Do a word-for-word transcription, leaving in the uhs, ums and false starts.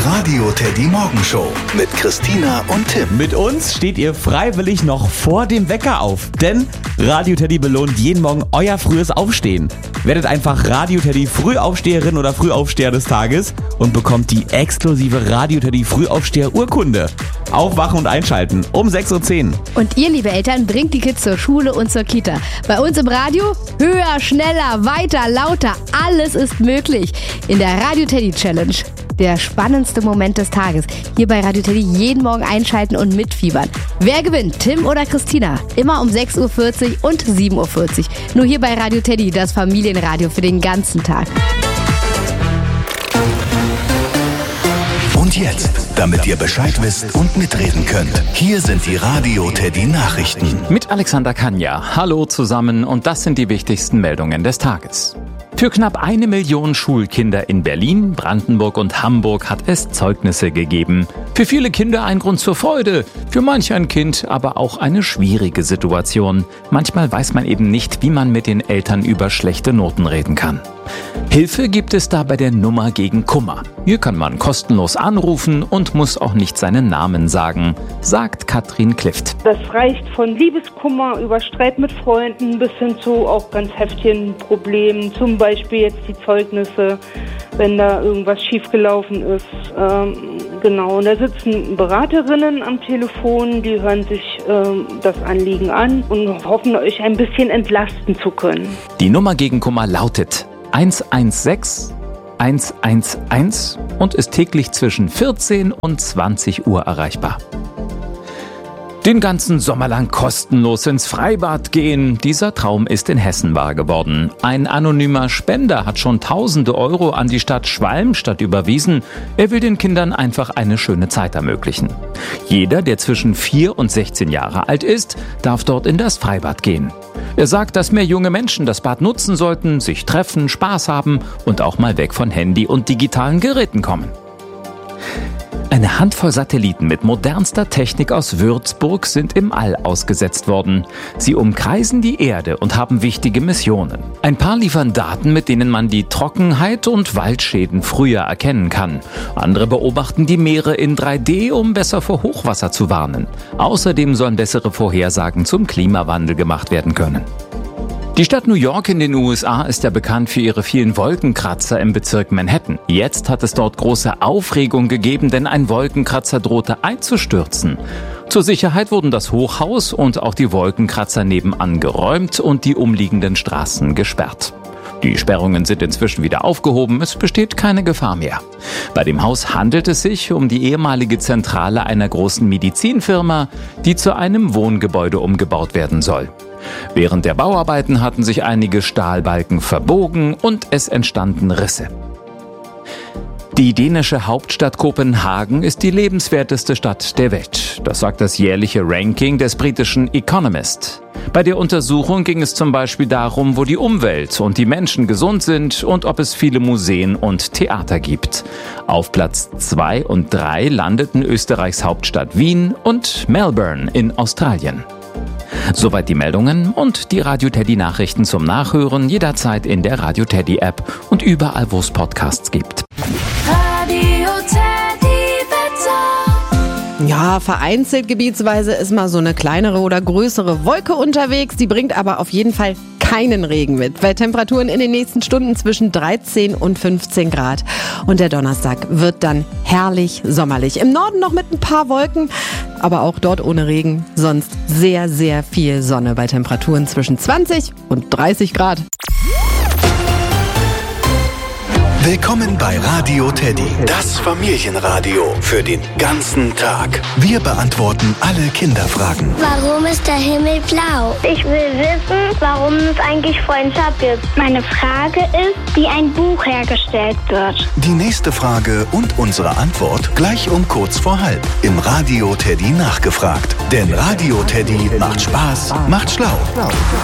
Radio Teddy Morgenshow mit Christina und Tim. Mit uns steht ihr freiwillig noch vor dem Wecker auf, denn Radio Teddy belohnt jeden Morgen euer frühes Aufstehen. Werdet einfach Radio Teddy Frühaufsteherin oder Frühaufsteher des Tages und bekommt die exklusive Radio Teddy Frühaufsteher-Urkunde. Aufwachen und einschalten um sechs Uhr zehn. Und ihr, liebe Eltern, bringt die Kids zur Schule und zur Kita. Bei uns im Radio höher, schneller, weiter, lauter. Alles ist möglich in der Radio Teddy Challenge. Der spannendste Moment des Tages. Hier bei Radio Teddy jeden Morgen einschalten und mitfiebern. Wer gewinnt, Tim oder Christina? Immer um sechs Uhr vierzig und sieben Uhr vierzig. Nur hier bei Radio Teddy, das Familienradio für den ganzen Tag. Und jetzt, damit ihr Bescheid wisst und mitreden könnt, hier sind die Radio Teddy Nachrichten. Mit Alexander Kanja. Hallo zusammen und das sind die wichtigsten Meldungen des Tages. Für knapp eine Million Schulkinder in Berlin, Brandenburg und Hamburg hat es Zeugnisse gegeben. Für viele Kinder ein Grund zur Freude, für manch ein Kind aber auch eine schwierige Situation. Manchmal weiß man eben nicht, wie man mit den Eltern über schlechte Noten reden kann. Hilfe gibt es da bei der Nummer gegen Kummer. Hier kann man kostenlos anrufen und muss auch nicht seinen Namen sagen, sagt Katrin Klift. Das reicht von Liebeskummer über Streit mit Freunden bis hin zu auch ganz heftigen Problemen, zum Beispiel jetzt die Zeugnisse, wenn da irgendwas schiefgelaufen ist. Ähm, genau, und da sitzen Beraterinnen am Telefon, die hören sich ähm, das Anliegen an und hoffen, euch ein bisschen entlasten zu können. Die Nummer gegen Kummer lautet eins eins sechs eins eins eins und ist täglich zwischen vierzehn und zwanzig Uhr erreichbar. Den ganzen Sommer lang kostenlos ins Freibad gehen. Dieser Traum ist in Hessen wahr geworden. Ein anonymer Spender hat schon tausende Euro an die Stadt Schwalmstadt überwiesen. Er will den Kindern einfach eine schöne Zeit ermöglichen. Jeder, der zwischen vier und sechzehn Jahre alt ist, darf dort in das Freibad gehen. Er sagt, dass mehr junge Menschen das Bad nutzen sollten, sich treffen, Spaß haben und auch mal weg von Handy und digitalen Geräten kommen. Eine Handvoll Satelliten mit modernster Technik aus Würzburg sind im All ausgesetzt worden. Sie umkreisen die Erde und haben wichtige Missionen. Ein paar liefern Daten, mit denen man die Trockenheit und Waldschäden früher erkennen kann. Andere beobachten die Meere in drei D, um besser vor Hochwasser zu warnen. Außerdem sollen bessere Vorhersagen zum Klimawandel gemacht werden können. Die Stadt New York in den U S A ist ja bekannt für ihre vielen Wolkenkratzer im Bezirk Manhattan. Jetzt hat es dort große Aufregung gegeben, denn ein Wolkenkratzer drohte einzustürzen. Zur Sicherheit wurden das Hochhaus und auch die Wolkenkratzer nebenan geräumt und die umliegenden Straßen gesperrt. Die Sperrungen sind inzwischen wieder aufgehoben, es besteht keine Gefahr mehr. Bei dem Haus handelt es sich um die ehemalige Zentrale einer großen Medizinfirma, die zu einem Wohngebäude umgebaut werden soll. Während der Bauarbeiten hatten sich einige Stahlbalken verbogen und es entstanden Risse. Die dänische Hauptstadt Kopenhagen ist die lebenswerteste Stadt der Welt. Das sagt das jährliche Ranking des britischen Economist. Bei der Untersuchung ging es zum Beispiel darum, wo die Umwelt und die Menschen gesund sind und ob es viele Museen und Theater gibt. Auf Platz zwei und drei landeten Österreichs Hauptstadt Wien und Melbourne in Australien. Soweit die Meldungen und die Radio Teddy Nachrichten zum Nachhören jederzeit in der Radio Teddy App und überall, wo es Podcasts gibt. Radio Teddy Wetter. Ja, vereinzelt gebietsweise ist mal so eine kleinere oder größere Wolke unterwegs. Die bringt aber auf jeden Fall keinen Regen mit, bei Temperaturen in den nächsten Stunden zwischen dreizehn und fünfzehn Grad. Und der Donnerstag wird dann herrlich sommerlich. Im Norden noch mit ein paar Wolken, aber auch dort ohne Regen. Sonst sehr, sehr viel Sonne bei Temperaturen zwischen zwanzig und dreißig Grad. Willkommen bei Radio Teddy, das Familienradio für den ganzen Tag. Wir beantworten alle Kinderfragen. Warum ist der Himmel blau? Ich will wissen, warum es eigentlich Freundschaft gibt. Meine Frage ist, wie ein Buch hergestellt wird. Die nächste Frage und unsere Antwort gleich um kurz vor halb im Radio Teddy nachgefragt. Denn Radio Teddy macht Spaß, macht schlau.